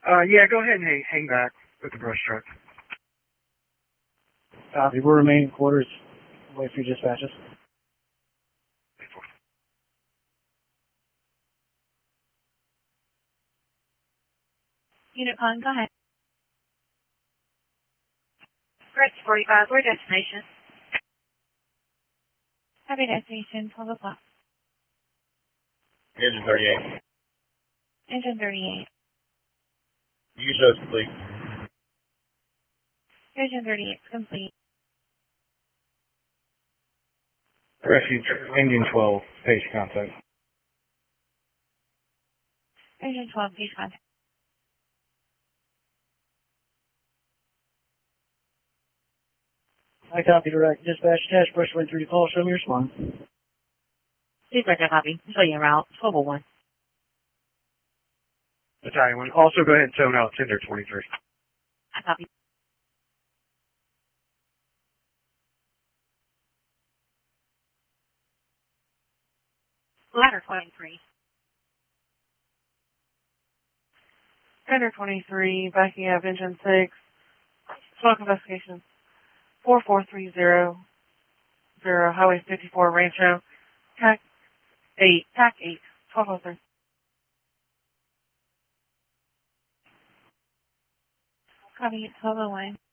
Yeah, go ahead and hang back with the brush truck. Copy. We're remaining quarters. Wait for your dispatches. Unit Pun, go ahead. Correct, 45, we're destination. Happy destination, 12 o'clock. Engine 38. Engine 38. Use those complete. Engine 38 complete. Refuge, engine 12, page contact. Engine 12, please contact. I copy direct. Dispatch test. Brush went through the call. Show me your response. Please write that copy. Show you en route. 1201. Battalion 1, also go ahead and tone out Tender 23. I copy. Ladder 23. Tender 23, backing up engine 6. Smoke investigation. 44300, Highway 54, Rancho. TAC 8, 1203. Copy, 1201.